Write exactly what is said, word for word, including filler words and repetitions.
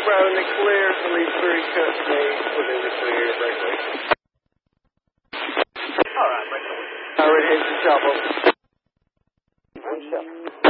bro, in the clear, police three, cut me, put in the clear, break, break. Alright, break. Alright, here's the trouble. One shot.